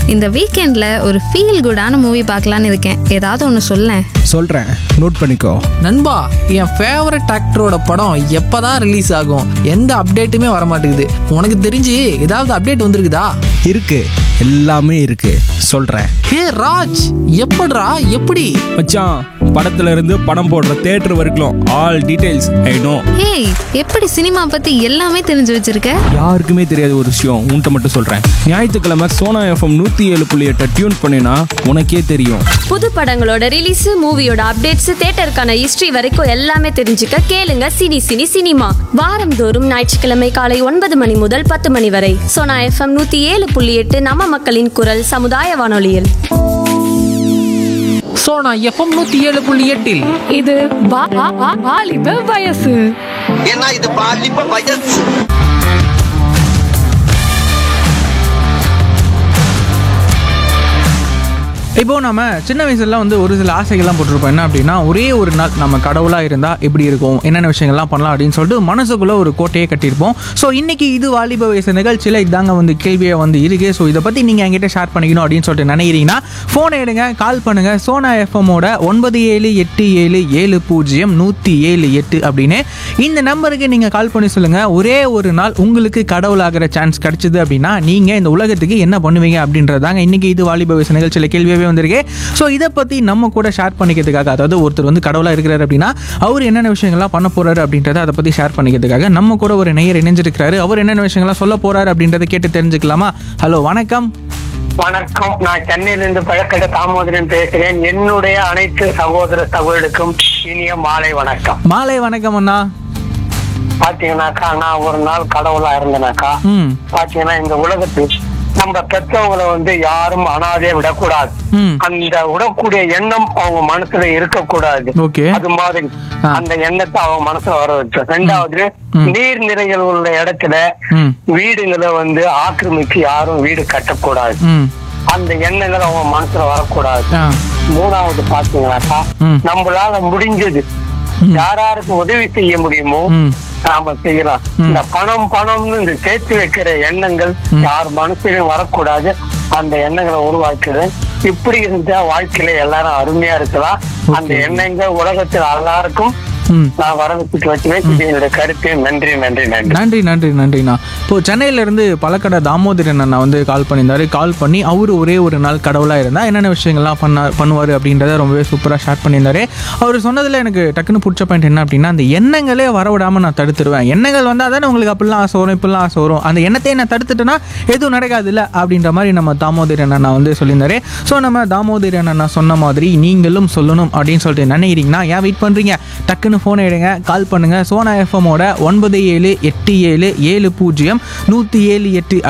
இந்த வீக்கெண்ட்ல ஒரு ஃபீல் குடான மூவி பார்க்கலான்னு இருக்கேன். ஏதாவது ஒன்று சொல்லேன். சொல்கிறேன், நோட் பண்ணிக்கோ. நண்பா, என் ஃபேவரட் ஆக்டரோட படம் எப்பதான் ரிலீஸ் ஆகும்? எந்த அப்டேட்டுமே வர மாட்டேங்குது. உனக்கு தெரிஞ்சு ஏதாவது அப்டேட் வந்திருக்குதா? இருக்கு, எல்லாமே இருக்கு, சொல்கிறேன். ஹே ராஜ், எப்படிடா எப்படி? மச்சான், படத்துல இருந்து படம் போடுற தியேட்டர் வரைக்கும் all details I know. Hey, எப்படி சினிமா பத்தி எல்லாமே தெரிஞ்சு வச்சிருக்க? யாருக்குமே தெரியாத ஒரு விஷயம் உன்கிட்ட மட்டும் சொல்கிறேன். ஞாயிற்றுக்கிழமை சோனா எஃப்எம் 107.8 டியூன் பண்ணினா உனக்கே தெரியும். புது படங்களோட ரிலீஸ், மூவியோட அப்டேட்ஸ், தியேட்டருக்கான ஹிஸ்டரி வரைக்கும் எல்லாமே தெரிஞ்சுக்க கேளுங்க சினிமா. வாரந்தோறும் ஞாயிற்றுக்கிழமை காலை 9 மணி முதல் 10 மணி வரை சோனா எஃப்எம் 107.8 நம்ம மக்களின் குரல் சமுதாய வானொலியில். சோனா எஃப்எம் 107.8 இது வாலிப வயசு. ஏன்னா இது பாலிப்ப வயசு. இப்போ நம்ம சின்ன வயசுலாம் ஒரு சில ஆசைகள்லாம் போட்டிருப்போம். என்ன அப்படின்னா, ஒரே ஒரு நாள் நம்ம கடவுளாக இருந்தால் எப்படி இருக்கும், என்னென்ன விஷயங்கள்லாம் பண்ணலாம் அப்படின்னு சொல்லிட்டு மனசுக்குள்ளே ஒரு கோட்டையே கட்டியிருப்போம். ஸோ இன்றைக்கி இது வாலிப வயசு நிகழ்ச்சியில் இதாங்க கேள்வியாக இருக்குது. ஸோ இதை பற்றி நீங்கள் என்கிட்ட ஷேர் பண்ணிக்கணும் அப்படின்னு சொல்லிட்டு நினைக்கிறீங்கன்னா ஃபோனை எடுங்க, கால் பண்ணுங்கள். சோனா எஃப்எம்மோட 9787070178 அப்படின்னு இந்த நம்பருக்கு நீங்கள் கால் பண்ணி சொல்லுங்கள். ஒரே ஒரு நாள் உங்களுக்கு கடவுளாகிற சான்ஸ் கிடச்சிது அப்படின்னா நீங்கள் இந்த உலகத்துக்கு என்ன பண்ணுவீங்க அப்படின்றதாங்க இன்றைக்கி இது வாலிப வயசு நிகழ்ச்சியில் கேள்வியாகவே வந்திருக்கு. ஸோ இதை பற்றி நம்ம கூட ஷேர் பண்ணிக்கிறதுக்காக, அதாவது ஒருத்தர் கடவுளாக இருக்கிறாரு அப்படின்னா அவர் என்னென்ன விஷயங்கள்லாம் பண்ண போறாரு அப்படின்றத அதை பற்றி ஷேர் பண்ணிக்கிறதுக்காக நம்ம கூட ஒரு நேயர் இணைஞ்சிருக்கிறாரு. அவர் என்னென்ன விஷயங்கள்லாம் சொல்ல போறாரு அப்படின்றத கேட்டு தெரிஞ்சுக்கலாமா? ஹலோ, வணக்கம். வணக்கம், நான் சென்னையிலிருந்து பழக்கடை தாமோதரன் பேசுறேன். என்னுடைய அனைத்து சகோதர சகோதரருக்கும் இனிய மாலை வணக்கம். மாலை வணக்கம் அண்ணா. பாத்தீங்கன்னாக்கா, நான் ஒரு நாள் கடவுளா இருந்தேனாக்கா, பாத்தீங்கன்னா இந்த உலகத்தில் நம்ம பெற்றவங்களை யாரும் அனாதையா விடக்கூடாது. அந்த விடக்கூடிய எண்ணம் அவங்க மனசுல இருக்கக்கூடாது. அது மாதிரி அந்த எண்ணத்தை அவங்க மனசுல வர வச்சோம். ரெண்டாவது, நீர்நிலைகள் உள்ள இடத்துல வீடுகளை ஆக்கிரமிச்சு யாரும் வீடு கட்டக்கூடாது. அந்த எண்ணங்கள் அவங்க மனசுல வரக்கூடாது. மூணாவது பாத்தீங்கன்னாக்கா, நம்மளால முடிஞ்சது யாராருக்கு உதவி செய்ய முடியுமோ நாம செய்யலாம். இந்த பணம்னு இந்த சேர்த்து வைக்கிற எண்ணங்கள் யார் மனசிலும் வரக்கூடாது. அந்த எண்ணங்களை உருவாக்குறேன். இப்படி இருந்தா வாழ்க்கையில எல்லாரும் அருமையா இருக்கலாம். அந்த எண்ணங்கள் உலகத்தில் எல்லாருக்கும் நான் வரவேற்று வச்சுவேன். என்னுடைய கருத்து. நன்றி நன்றி நன்றி நன்றி நன்றி நன்றிண்ணா. இப்போ சென்னையில இருந்து பழக்கடை தாமோதரன் அண்ணா கால் பண்ணியிருந்தாரு. கால் பண்ணி அவரு ஒரே ஒரு நாள் கடவுளா இருந்தா என்னென்ன விஷயங்கள்லாம் பண்ணுவாரு அப்படின்றத ரொம்பவே சூப்பரா ஷேர் பண்ணியிருந்தாரு. அவர் சொன்னதுல எனக்கு டக்குன்னு பிடிச்ச பாயிண்ட் என்ன அப்படின்னா, அந்த எண்ணங்களே வரவிடாம நான் தடுத்துருவேன். எண்ணங்கள் வந்தால் தானே உங்களுக்கு அப்படிலாம் ஆசை வரும், இப்படிலாம் ஆசை வரும். அந்த எண்ணத்தை நான் தடுத்துட்டேன்னா எதுவும் நடக்காது இல்லை அப்படின்ற மாதிரி நம்ம தாமோதரன் அண்ணா சொல்லியிருந்தாரு. ஸோ நம்ம தாமோதரன் அண்ணா சொன்ன மாதிரி நீங்களும் சொல்லணும் அப்படின்னு சொல்லிட்டு நினைக்கிறீங்கன்னா ஏன் வெயிட் பண்றீங்க? டக்குன்னு ஃபோனை எடுங்க, கால் பண்ணுங்க. சோனா எஃப்எம்மோட 9787700178